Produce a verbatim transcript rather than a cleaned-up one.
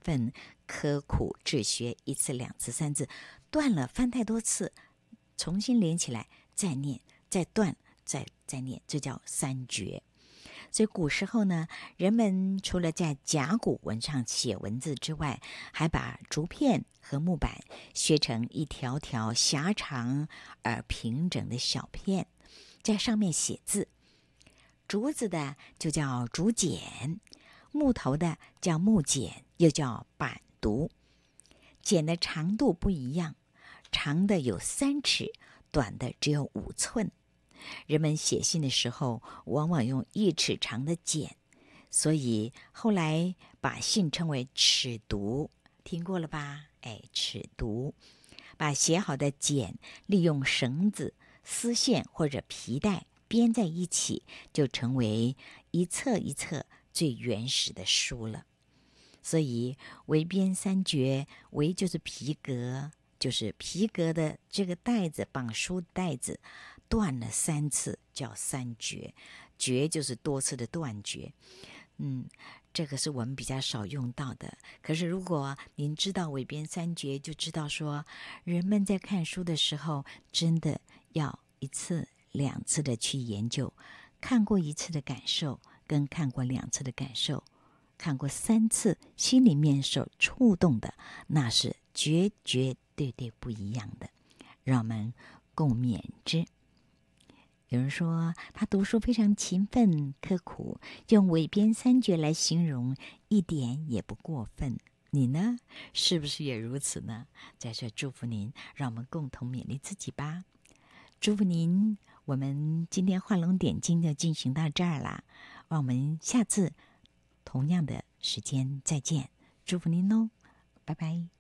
奋，刻苦治学，一次两次三次，断了翻太多次，重新连起来，再念，再断，再再念，这叫三绝。所以古时候呢，人们除了在甲骨文上写文字之外，还把竹片和木板削成一条条狭长而平整的小片，在上面写字。竹子的就叫竹简，木头的叫木简，又叫板读。简的长度不一样，长的有三尺，短的只有五寸。人们写信的时候往往用一尺长的简，所以后来把信称为尺牍，听过了吧？哎，尺牍。把写好的简利用绳子、丝线或者皮带编在一起，就成为一册一册最原始的书了。所以围边三绝，围就是皮革，就是皮革的这个带子，绑书带子断了三次叫三绝，绝就是多次的断绝。嗯，这个是我们比较少用到的。可是如果您知道围边三绝，就知道说人们在看书的时候真的要一次两次的去研究，看过一次的感受跟看过两次的感受，看过三次心里面所触动的，那是绝绝对对不一样的，让我们共勉之。有人说他读书非常勤奋刻苦，用围边三绝来形容一点也不过分。你呢，是不是也如此呢？在这祝福您，让我们共同勉励自己吧。祝福您，我们今天画龙点睛就进行到这儿啦，让我们下次同样的时间再见。祝福您哦，拜拜。